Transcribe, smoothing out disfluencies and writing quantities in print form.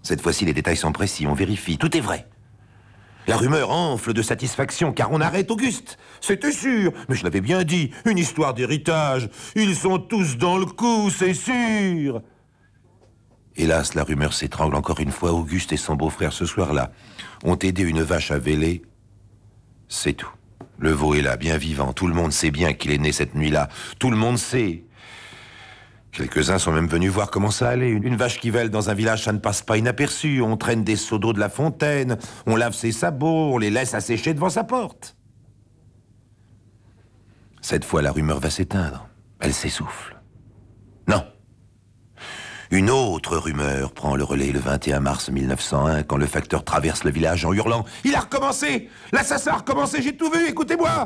Cette fois-ci, les détails sont précis, on vérifie, tout est vrai. La rumeur enfle de satisfaction, car on arrête Auguste. C'était sûr, mais je l'avais bien dit, une histoire d'héritage. Ils sont tous dans le coup, c'est sûr. Hélas, la rumeur s'étrangle encore une fois. Auguste et son beau-frère, ce soir-là, ont aidé une vache à véler. C'est tout. Le veau est là, bien vivant. Tout le monde sait bien qu'il est né cette nuit-là. Tout le monde sait. Quelques-uns sont même venus voir comment ça allait. Une vache qui vèle dans un village, ça ne passe pas inaperçu. On traîne des seaux d'eau de la fontaine, on lave ses sabots, on les laisse assécher devant sa porte. Cette fois, la rumeur va s'éteindre. Elle s'essouffle. Non. Une autre rumeur prend le relais le 21 mars 1901, quand le facteur traverse le village en hurlant « Il a recommencé! L'assassin a recommencé, j'ai tout vu, écoutez-moi »